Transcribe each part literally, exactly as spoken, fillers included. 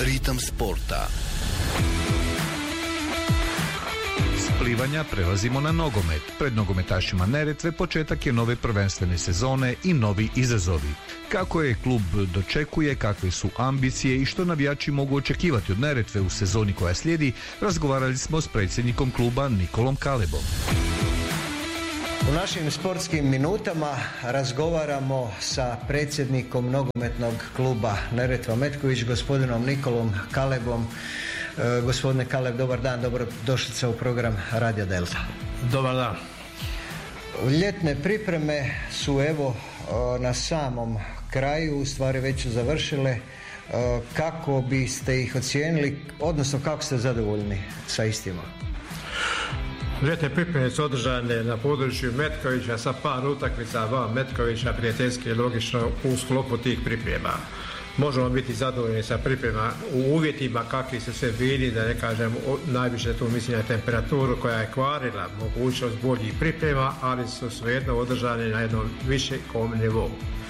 Ritam sporta. S plivanja prelazimo na nogomet. Pred nogometašima Neretve početak je nove prvenstvene sezone i novi izazovi. Kako je klub dočekuje, kakve su ambicije i što navijači mogu očekivati od Neretve u sezoni koja slijedi, razgovarali smo s predsjednikom kluba Nikolom Kalebom. U našim sportskim minutama razgovaramo sa predsjednikom nogometnog kluba Neretva Metković, gospodinom Nikolom Kalebom. E, gospodine Kaleb, dobar dan, dobrodošlica u program Radio Delta. Dobar dan. Ljetne pripreme su evo na samom kraju, u stvari već su završile. Kako biste ih ocijenili, odnosno kako ste zadovoljni sa istima? Ljetne pripreme su održane na području Metkovića sa par utakmica van Metkovića, prijateljski i logično u sklopu tih priprema. Možemo biti zadovoljni sa priprema u uvjetima kakvi su sve bili, da ne kažem najviše tu mislim na temperaturu koja je kvarila mogućnost boljih priprema, ali su svejedno održane na jednom višem nivou.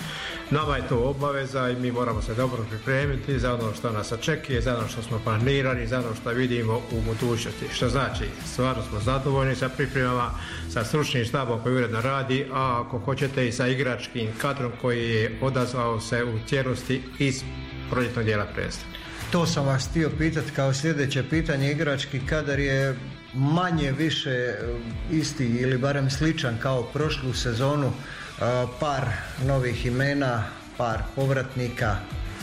Nama je to obaveza i mi moramo se dobro pripremiti za ono što nas očekuje, za ono što smo planirali, za ono što vidimo u budućnosti. Što znači, stvarno smo zadovoljni sa pripremama, sa stručnim štabom koji uredno radi, a ako hoćete i sa igračkim kadrom koji je odazvao se u cijelosti iz proljetnog dijela prvenstva. To sam vas htio pitati kao sljedeće pitanje. Igrački kadar je manje više isti ili barem sličan kao prošlu sezonu. Par novih imena, par povratnika.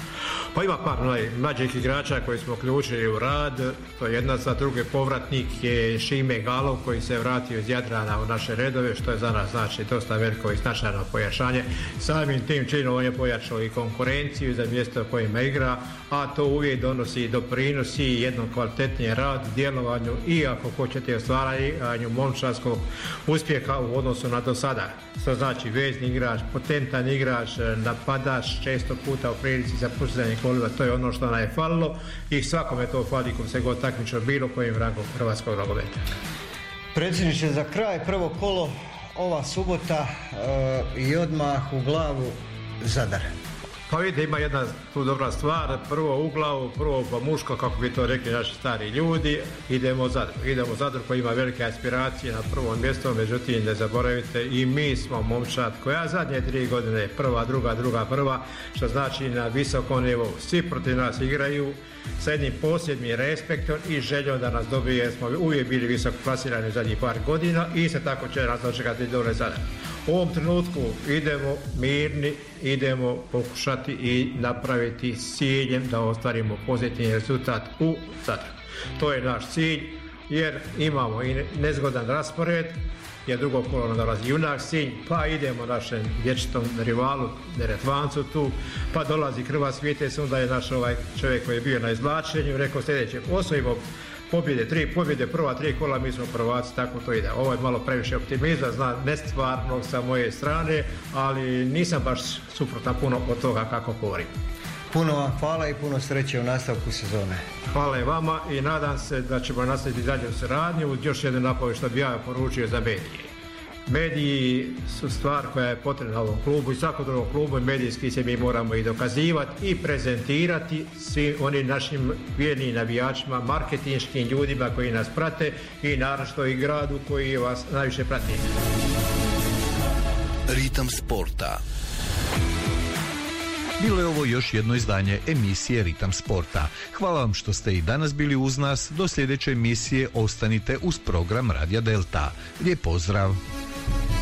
Pa ima par mlađih igrača koji smo uključili u rad. To je jedna za druge povratnik je Šime Galov koji se vratio iz Jadrana u naše redove, što je za nas znači dosta veliko i značajno pojačanje. Samim tim činom on je pojačao i konkurenciju za mjesto kojima igra, a to uvijek donosi doprinosi jednom kvalitetnijem rad, djelovanju i ako hoćete ostvaranju momčarskog uspjeha u odnosu na do sada. Što znači vezni igrač, potentan igrač, napadač, često puta u prilici za postizanje golova, to je ono što nam je falilo i svakome to fali kom se god takmičio bilo kojim rangom hrvatskog nogometa. Predsjedniče, za kraj prvo kolo ova subota e, i odmah u glavu Zadar. Pa vidite, ima jedna tu dobra stvar, prvo u glavu, prvo pa muško, kako bi to rekli naši stari ljudi, idemo Zadar. Idemo Zadar koji ima velike aspiracije na prvom mjestu, međutim ne zaboravite i mi smo momčad koja zadnje tri godine prva, druga, druga, prva, što znači na visokom nivou. Svi protiv nas igraju sa jednim posebnim respektom i željom da nas dobije, jer smo uvijek bili visoko plasirani u zadnjih par godina i se tako će nas dočekati dole Zadar. U ovom trenutku idemo mirni, idemo pokušati i napraviti s ciljem da ostvarimo pozitivni rezultat u Zadru. To je naš cilj jer imamo i nezgodan raspored, jer drugo kolo dolazi Junak Sinj, pa idemo našem vječitom rivalu Neretvancu tu, pa dolazi Hrvatski Vitez, onda je naš ovaj čovjek koji je bio na izvlačenju rekao sljedeće, osvojimo pobjede, tri pobjede, prva tri kola, mi smo prvaci, tako to ide. Ovo je malo previše optimizma, znam, nestvarnog sa moje strane, ali nisam baš suprotan puno od toga kako govorim. Puno vam hvala i puno sreće u nastavku sezone. Hvala i vama i nadam se da ćemo nastaviti dalje u suradnju uz još jednu napovedu što bi ja poručio za medije. Mediji su stvar koja je potrebna ovom klubu i svakom drugom klubu i medijski se mi moramo i dokazivati i prezentirati svim onim našim vjernim navijačima, marketinškim ljudima koji nas prate i naravno i gradu koji vas najviše prati. Ritam sporta. Bilo je ovo još jedno izdanje emisije Ritam sporta. Hvala vam što ste i danas bili uz nas. Do sljedeće emisije ostanite uz program Radija Delta. Lijep pozdrav!